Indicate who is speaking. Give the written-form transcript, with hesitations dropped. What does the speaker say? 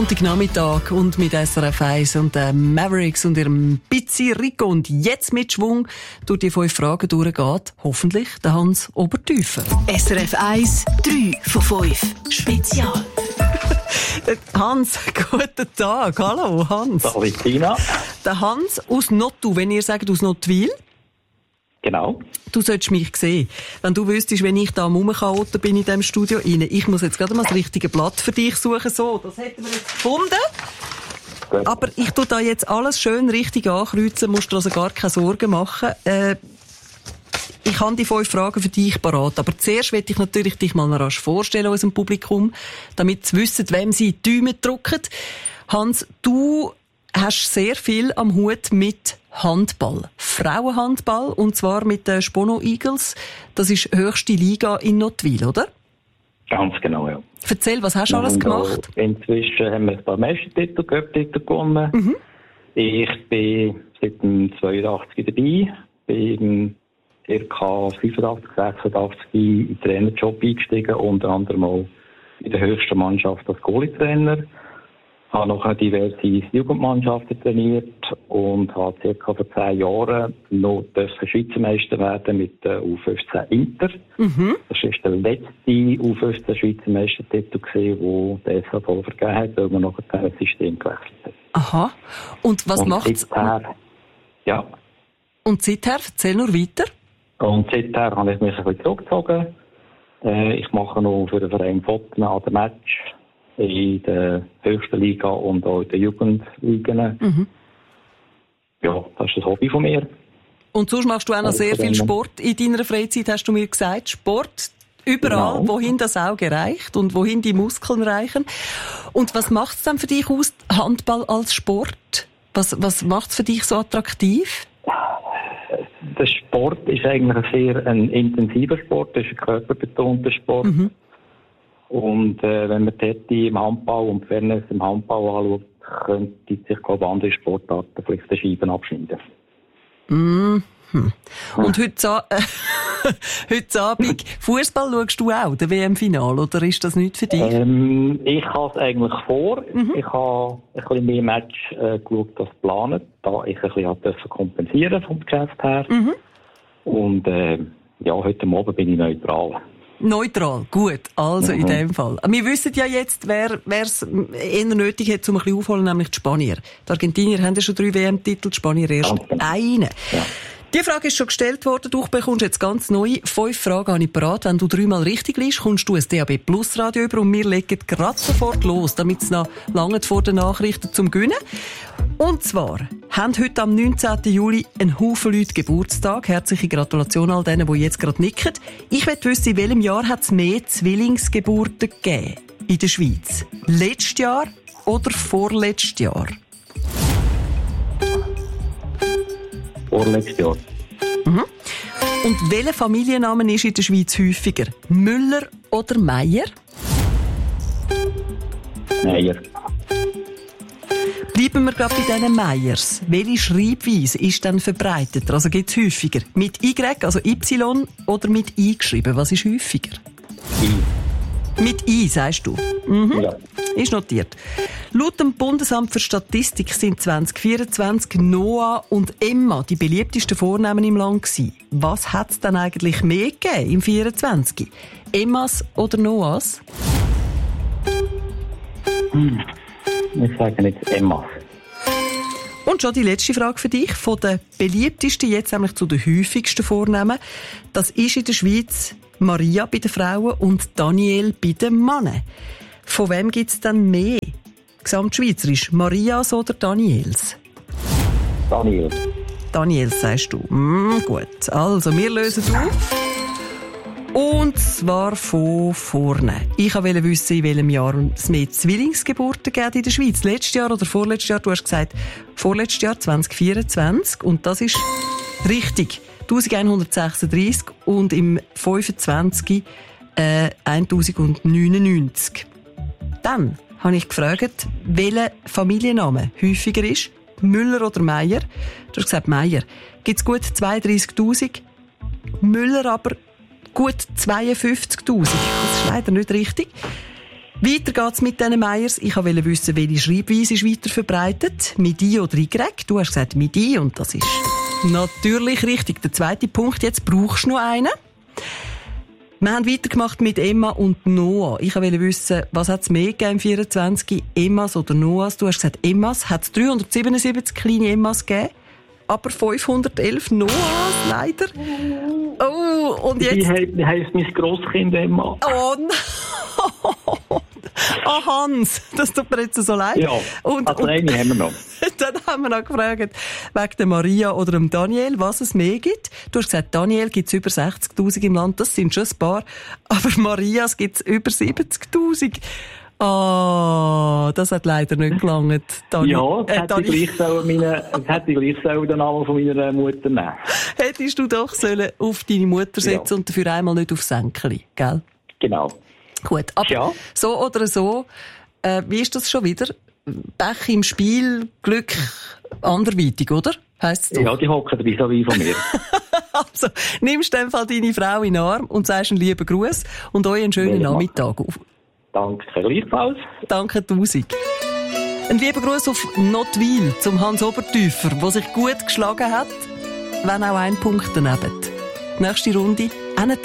Speaker 1: Montagnachmittag und mit SRF 1 und den Mavericks und ihrem Pizzi Rico und jetzt mit Schwung durch die 5 Fragen durchgeht, hoffentlich der Hans Obertüfel.
Speaker 2: SRF 1, 3 von 5. Spezial.
Speaker 1: Hans, guten Tag. Hallo, Hans.
Speaker 3: Hallo, Tina.
Speaker 1: Der Hans aus Nottu, wenn ihr sagt aus Nottwil.
Speaker 3: Genau.
Speaker 1: Du solltest mich sehen. Wenn du wüsstest, wenn ich da am Rumchaoten bin in diesem Studio rein. Ich muss jetzt gerade mal das richtige Blatt für dich suchen. So, das hätten wir jetzt gefunden.
Speaker 3: Gut.
Speaker 1: Aber ich tue da jetzt alles schön richtig ankreuzen, musst du also gar keine Sorgen machen. Ich habe die 5 Fragen für dich parat. Aber zuerst möchte ich natürlich dich mal rasch vorstellen unserem Publikum, damit sie wissen, wem sie die Däume drücken. Hans, du hast sehr viel am Hut mit Handball. Frauenhandball, und zwar mit den Spono Eagles. Das ist höchste Liga in Nottwil, oder?
Speaker 3: Ganz genau, ja.
Speaker 1: Erzähl, was hast du alles gemacht?
Speaker 3: Inzwischen haben wir ein paar Meistertitel, Cup-Titel gewonnen. Mhm. Ich bin seit dem 82 dabei, bin ca. 85, 86 in den Trainerjob eingestiegen, unter anderem auch in der höchsten Mannschaft als Goalie-Trainer. Ich habe noch diverse Jugendmannschaften trainiert und habe ca. vor 10 Jahren noch Schweizer Meister werden mit der U15 Inter. Mhm. Das war der letzte U15 Schweizer Meistertitel, den der SHV vergeben hat, weil man noch ein System gewechselt hat.
Speaker 1: Aha. Und was macht's?
Speaker 3: Ja.
Speaker 1: Und seither? Erzähl nur weiter.
Speaker 3: Und seither habe ich mich ein bisschen zurückgezogen. Ich mache noch für den Verein Fotten an den Match in der höchsten Liga und auch in den Jugendligen. Mhm. Ja, das ist das Hobby von mir.
Speaker 1: Und sonst machst du auch noch sehr viel Sport in deiner Freizeit, hast du mir gesagt. Sport überall, genau. Wohin das Auge reicht und wohin die Muskeln reichen. Und was macht es dann für dich aus, Handball als Sport? Was macht es für dich so attraktiv?
Speaker 3: Der Sport ist eigentlich ein intensiver Sport, das ist ein körperbetonter Sport. Mhm. Und wenn man dort im Handball und Fairness im Handball anschaut, könnte sich, glaube ich, andere Sportarten vielleicht die Scheiben abschneiden.
Speaker 1: Mhm. Und heute Abend, Fußball schaust du auch, der WM-Final, oder ist das nicht für dich?
Speaker 3: Ich habe es eigentlich vor. Mhm. Ich habe ein bisschen mehr Match geschaut als geplant, da ich ein bisschen kompensieren vom Geschäft her. Mhm. Und heute Abend bin ich neutral.
Speaker 1: Neutral, gut. Also in dem Fall. Wir wissen ja jetzt, wer es eher nötig hat, um ein bisschen aufholen, nämlich die Spanier. Die Argentinier haben ja schon 3 WM-Titel, die Spanier erst einen. Ja. Die Frage ist schon gestellt worden. Du bekommst jetzt ganz neu 5 Fragen habe ich parat. Wenn du 3-mal richtig liest, kommst du ein DAB Plus Radio über und wir legen gerade sofort los, damit es noch lange vor den Nachrichten zum Gewinnen. Und zwar haben heute am 19. Juli ein Haufen Leute Geburtstag. Herzliche Gratulation all denen, die jetzt gerade nicken. Ich möchte wissen, in welchem Jahr hat es mehr Zwillingsgeburten gegeben in der Schweiz? Letztes Jahr oder vorletztes Jahr?
Speaker 3: Vorletztes Jahr.
Speaker 1: Mhm. Und welcher Familienname ist in der Schweiz häufiger? Müller oder Meier?
Speaker 3: Meier.
Speaker 1: Bleiben wir gerade bei diesen Meiers. Welche Schreibweise ist dann verbreitet? Also gibt es häufiger mit Y, also Y, oder mit I geschrieben? Was ist häufiger?
Speaker 3: I.
Speaker 1: Mit I, sagst du? Mhm.
Speaker 3: Ja.
Speaker 1: Ist notiert. Laut dem Bundesamt für Statistik sind 2024 Noah und Emma die beliebtesten Vornamen im Land gewesen. Was hat es dann eigentlich mehr gegeben im 24? Emmas oder Noahs?
Speaker 3: Ich sage jetzt Emma.
Speaker 1: Und schon die letzte Frage für dich. Von den beliebtesten jetzt nämlich zu den häufigsten Vornamen. Das ist in der Schweiz Maria bei den Frauen und Daniel bei den Männern. Von wem gibt es dann mehr? Gesamtschweizerisch. Marias oder Daniels?
Speaker 3: Daniel.
Speaker 1: Daniels, sagst du. Gut. Also, wir lösen auf. Und zwar von vorne. Ich wollte wissen, in welchem Jahr es mehr Zwillingsgeburten gibt in der Schweiz. Letztes Jahr oder vorletztes Jahr? Du hast gesagt, vorletztes Jahr, 2024. Und das ist richtig. 1136 und im 25 1099. Dann habe ich gefragt, welcher Familienname häufiger ist. Müller oder Meier? Du hast gesagt Meier. Gibt es gut 32'000. Müller aber gut 52'000. Das ist leider nicht richtig. Weiter geht's mit diesen Meyers. Ich wollte wissen, welche Schreibweise ist weiter verbreitet. Mit I oder Y? Du hast gesagt mit I und das ist natürlich richtig. Der zweite Punkt. Jetzt brauchst du noch einen. Wir haben weitergemacht mit Emma und Noah. Ich wollte wissen, was hat es mehr gegeben im 24? Emmas oder Noahs? Du hast gesagt Emmas. Hat es 377 kleine Emmas gegeben? Aber 511 Noahs, leider. Oh, und jetzt...
Speaker 3: Wie heisst mein Grosskind Emma?
Speaker 1: Oh nein! Oh Hans, das tut mir jetzt so leid.
Speaker 3: Ja, also eine haben wir noch.
Speaker 1: Dann haben wir noch gefragt, wegen der Maria oder dem Daniel, was es mehr gibt. Du hast gesagt, Daniel gibt es über 60'000 im Land, das sind schon ein paar. Aber Marias gibt es über 70'000. Ah, das hat leider nicht gelangt.
Speaker 3: Ja, das hätte ich gleich den Namen von meiner Mutter nehmen.
Speaker 1: Hättest du doch sollen auf deine Mutter setzen und dafür einmal nicht aufs Sänkeli, gell?
Speaker 3: Genau.
Speaker 1: Gut, aber so oder so, wie ist das schon wieder? Pech im Spiel, Glück anderweitig, oder? Heisst es doch?
Speaker 3: Ja, die hocken dabei so wie von mir.
Speaker 1: Also, nimmst du in dem Fall deine Frau in den Arm und sagst einen lieben Gruß und euch einen schönen Nachmittag.
Speaker 3: Danke, gleichfalls.
Speaker 1: Danke 1000. Ein lieber Gruß auf Notwil zum Hans Obertäufer, der sich gut geschlagen hat, wenn auch ein Punkt daneben. Nächste Runde, Ennetaler.